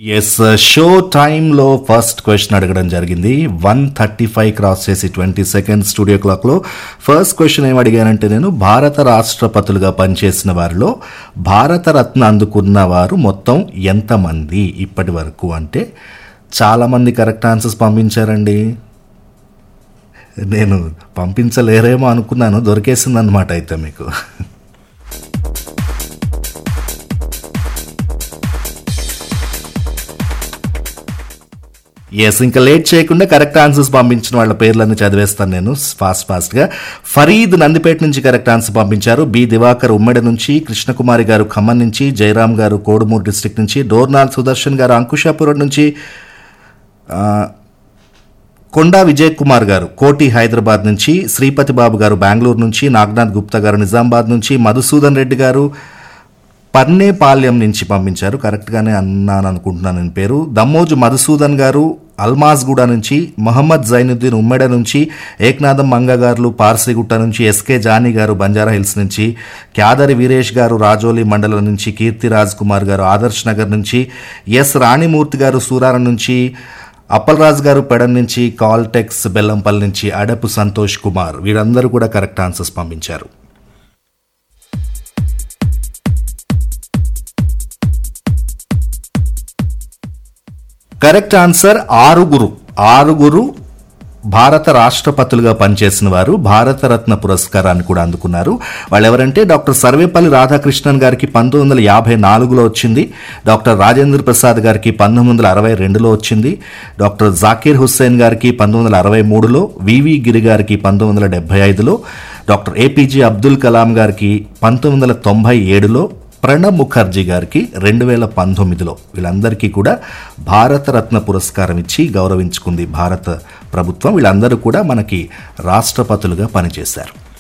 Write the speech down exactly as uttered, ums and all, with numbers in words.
Yes, show టైంలో first question అడగడం జరిగింది. వన్ థర్టీ ఫైవ్ క్రాస్ చేసి ట్వంటీ సెకండ్ స్టూడియో క్లాక్లో ఫస్ట్ క్వశ్చన్ ఏం అడిగానంటే, నేను భారత రాష్ట్రపతులుగా పనిచేసిన వారిలో భారతరత్న అందుకున్న వారు మొత్తం ఎంతమంది ఇప్పటి వరకు అంటే చాలామంది కరెక్ట్ ఆన్సర్స్ పంపించారండి. నేను పంపించలేరేమో అనుకున్నాను, దొరికేసిందనమాట అయితే మీకు. ఎస్, ఇంకా లేట్ చేయకుండా కరెక్ట్ ఆన్సర్స్ పంపించిన వాళ్ళ పేర్లన్నీ చదివేస్తాను నేను ఫాస్ట్ ఫాస్ట్గా. ఫరీద్ నందిపేట నుంచి కరెక్ట్ ఆన్సర్ పంపించారు. బి దివాకర్ ఉమ్మడి నుంచి, కృష్ణకుమారి గారు ఖమ్మం నుంచి, జయరామ్ గారు కోడుమూరు డిస్ట్రిక్ట్ నుంచి, డోర్నాల్ సుదర్శన్ గారు అంకుశాపురం నుంచి, కొండా విజయ్ కుమార్ గారు కోటి హైదరాబాద్ నుంచి, శ్రీపతి బాబు గారు బెంగళూరు నుంచి, నాగనాథ్ గుప్తా గారు నిజామాబాద్ నుంచి, మధుసూదన్ రెడ్డి గారు పన్నేపాల్యం నుంచి పంపించారు. కరెక్ట్గానే అన్నాను అనుకుంటున్నాను నేను పేరు. దమ్మోజు మధుసూదన్ గారు అల్మాజ్గూడ నుంచి, మహమ్మద్ జైనుద్దీన్ ఉమ్మెడ నుంచి, ఏక్నాథం మంగ గారు పార్సిగుట్ట నుంచి, ఎస్కే జానీ గారు బంజారా హిల్స్ నుంచి, క్యాదరి వీరేష్ గారు రాజోలి మండలం నుంచి, కీర్తి రాజ్ కుమార్ గారు ఆదర్శ్ నగర్ నుంచి, ఎస్ రాణిమూర్తి గారు సూరారం నుంచి, అప్పలరాజు గారు పెడన్ నుంచి, కాల్టెక్స్ బెల్లంపల్లి నుంచి, అడపు సంతోష్ కుమార్, వీరందరూ కూడా కరెక్ట్ ఆన్సర్స్ పంపించారు. కరెక్ట్ ఆన్సర్ ఆరుగురు ఆరుగురు భారత రాష్ట్రపతులుగా పనిచేసిన వారు భారతరత్న పురస్కారాన్ని కూడా అందుకున్నారు. వాళ్ళు ఎవరంటే, డాక్టర్ సర్వేపల్లి రాధాకృష్ణన్ గారికి పంతొమ్మిది వందల యాభై నాలుగులో వచ్చింది, డాక్టర్ రాజేంద్ర ప్రసాద్ గారికి పంతొమ్మిది వందల అరవై రెండులో వచ్చింది, డాక్టర్ జాకీర్ హుస్సేన్ గారికి పంతొమ్మిది వందల అరవై మూడులో, వివి గిరి గారికి పంతొమ్మిది వందల డెబ్బై ఐదులో, డాక్టర్ ఏపీజే అబ్దుల్ కలాం గారికి పంతొమ్మిది వందల తొంభై ఏడులో, ప్రణబ్ ముఖర్జీ గారికి రెండు వేల పంతొమ్మిదిలో, వీళ్ళందరికీ కూడా భారతరత్న పురస్కారం ఇచ్చి గౌరవించుకుంది భారత ప్రభుత్వం. వీళ్ళందరూ కూడా మనకి రాష్ట్రపతులుగా పనిచేశారు.